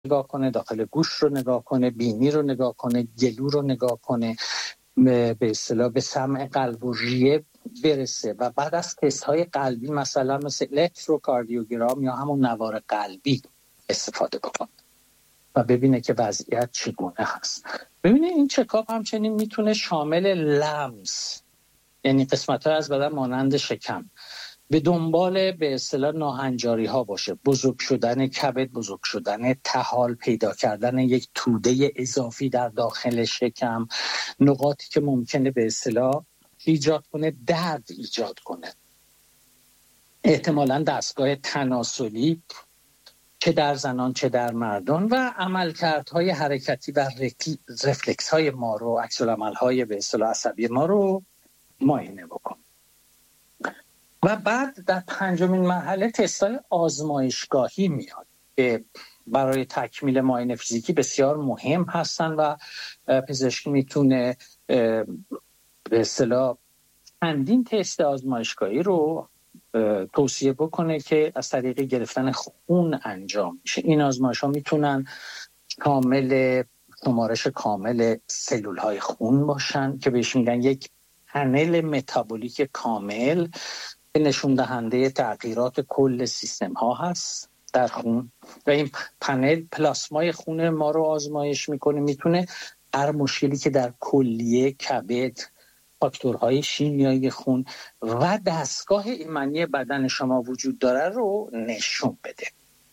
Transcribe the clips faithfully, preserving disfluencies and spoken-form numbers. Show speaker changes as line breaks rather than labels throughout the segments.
نگاه کنه، داخل گوش رو نگاه کنه، بینی رو نگاه کنه، گلو رو نگاه کنه، به اصطلاح به سمع قلب و ریه برسه و بعد از تست های قلبی مثلا مثل الکتروکاردیوگرام یا همون نوار قلبی استفاده بکنه و ببینه که وضعیت چگونه هست. ببینه این چکاپ همچنین میتونه شامل لمس، یعنی قسمت های از بدن مانند شکم به دنبال به اصطلاح ناهنجاری ها باشه، بزرگ شدن کبد، بزرگ شدن طحال، پیدا کردن یک توده اضافی در داخل شکم، نقاطی که ممکنه به اصطلاح ایجاد کنه درد ایجاد کنه، احتمالاً دستگاه تناسلی چه در زنان چه در مردان و عملکردهای حرکتی و رفلکس های ما رو، عکس العمل های به اصطلاح عصبی ما رو معاینه بکن. و بعد در پنجمین مرحله تستای آزمایشگاهی میاد که برای تکمیل معاینه فیزیکی بسیار مهم هستن و پزشک میتونه به اصطلاح چندین تست آزمایشگاهی رو توصیه بکنه که از طریق گرفتن خون انجام میشه. این آزمایش ها میتونن کامل شمارش کامل سلول های خون باشن که بهش میگن یک پنل متابولیک کامل که نشون دهنده تغییرات کل سیستم ها هست در خون و این پنل پلاسمای خون ما رو آزمایش میکنه، میتونه هر مشکلی که در کلیه، کبد، فاکتورهای شیمیایی خون و دستگاه ایمنی بدن شما وجود داره رو نشون بده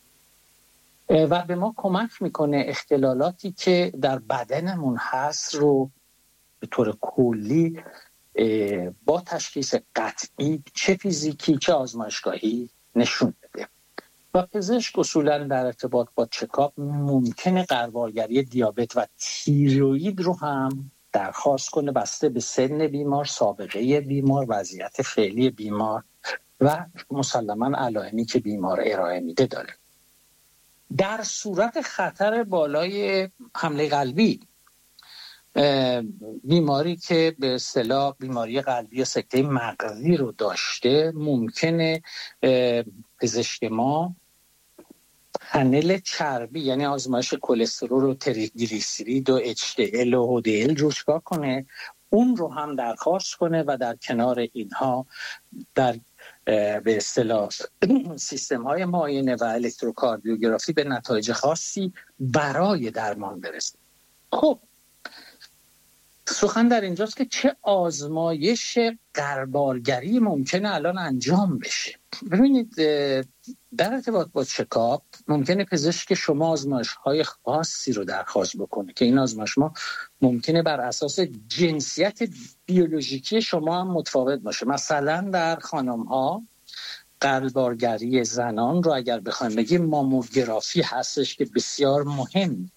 و به ما کمک میکنه اختلالاتی که در بدنمون هست رو به طور کلی با تشخیص قطعی چه فیزیکی چه آزمایشگاهی نشون بده. و پزشک اصولا در ارتباط با چکاپ ممکنه غربالگری دیابت و تیروئید رو هم درخواست کنه بسته به سن بیمار، سابقه بیمار، وضعیت فعلی بیمار و مسلماً علائمی که بیمار ارائه میده داره. در صورت خطر بالای حمله قلبی، بیماری که به اصطلاح بیماری قلبی یا سکته مغزی رو داشته، ممکنه پزشک ما پنل چربی یعنی آزمایش کلسترول و تریگلیسیرید و اچ دی ال و او دی ال رو چکار کنه، اون رو هم درخواست کنه و در کنار اینها در به اصطلاح سیستم های معاینه و الکتروکاردیوگرافی به نتایج خاصی برای درمان برسه. خب سخن در اینجاست که چه آزمایش غربالگری ممکنه الان انجام بشه. ببینید در ارتباط با چکاپ ممکنه پزشک شما آزمایش‌های خاصی رو درخواست بکنه که این آزمایش ما ممکنه بر اساس جنسیت بیولوژیکی شما هم متفاوت باشه. مثلا در خانم‌ها غربالگری زنان رو اگر بخوایم بگیم ماموگرافی هستش که بسیار مهم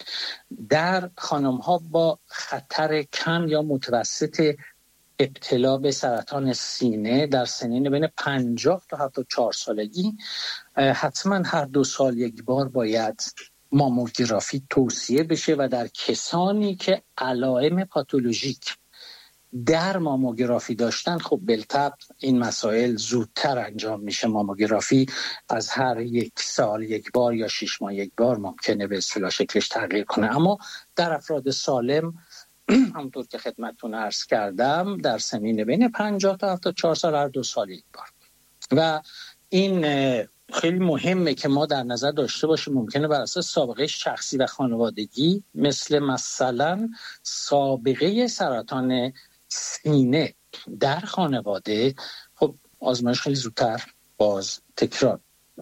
در خانم‌ها با خطر کم یا متوسط ابتلا به سرطان سینه در سنین بین پنجاه تا هفتاد و چهار سالگی حتما هر دو سال یک بار باید ماموگرافی توصیه بشه و در کسانی که علائم پاتولوژیک در ماموگرافی داشتن خب بالطبع این مسائل زودتر انجام میشه. ماموگرافی از هر یک سال یک بار یا شش ماه یک بار ممکنه به اصطلاح شکلش تغییر کنه، اما در افراد سالم همونطور که خدمتتون عرض کردم در سنین بین پنجاه تا هفتاد و چهار سال هر دو سال یک بار و این خیلی مهمه که ما در نظر داشته باشیم. ممکنه بر اساس سابقه شخصی و خانوادگی مثل مثلا سابقه سرطان سینه در خانواده خب آزمایش خیلی زودتر باز تکرار.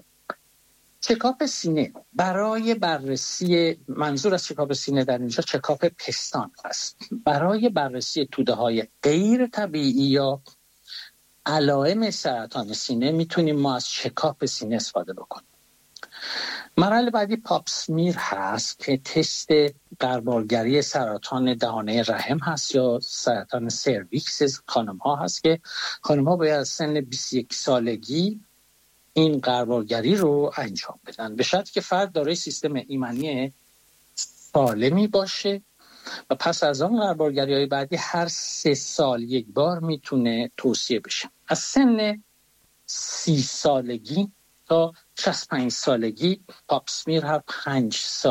چکاپ سینه برای بررسی، منظور از چکاپ سینه در اینجا چکاپ پستان است، برای بررسی توده های غیر طبیعی یا علائم سرطان سینه میتونیم ما از چکاپ سینه استفاده بکنیم. مرحله بعدی پاپسمیر هست که تست غربالگری سرطان دهانه رحم هست یا سرطان سرویکس خانم ها هست که خانم ها باید از سن بیست و یک سالگی این غربالگری رو انجام بدن به شرطی که فرد دارای سیستم ایمنی سالمی باشه و پس از آن غربالگری های بعدی هر سه سال یک بار میتونه توصیه بشه. از سن سی سالگی تا شصت و پنج سالگی، پاپ سمیر هر پنج سال